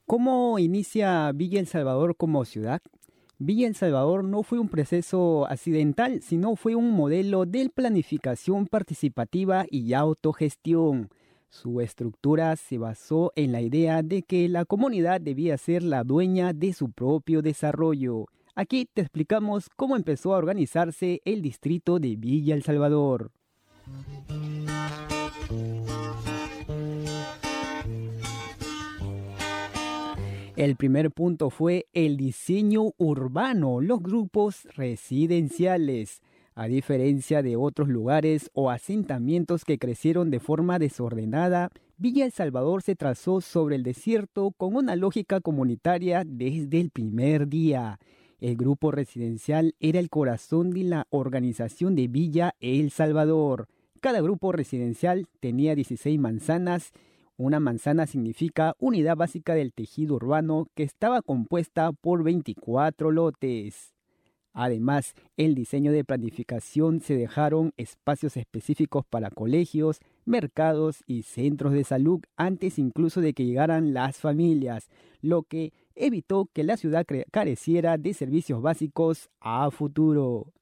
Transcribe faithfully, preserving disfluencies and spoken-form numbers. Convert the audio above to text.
¿Cómo inicia Villa El Salvador como ciudad? Villa El Salvador no fue un proceso accidental, sino fue un modelo de planificación participativa y autogestión. Su estructura se basó en la idea de que la comunidad debía ser la dueña de su propio desarrollo. Aquí te explicamos cómo empezó a organizarse el distrito de Villa El Salvador. El primer punto fue el diseño urbano, los grupos residenciales. A diferencia de otros lugares o asentamientos que crecieron de forma desordenada, Villa El Salvador se trazó sobre el desierto con una lógica comunitaria desde el primer día. El grupo residencial era el corazón de la organización de Villa El Salvador. Cada grupo residencial tenía dieciséis manzanas. Una manzana significa unidad básica del tejido urbano que estaba compuesta por veinticuatro lotes. Además, el diseño de planificación se dejaron espacios específicos para colegios, mercados y centros de salud antes incluso de que llegaran las familias, lo que evitó que la ciudad careciera de servicios básicos a futuro.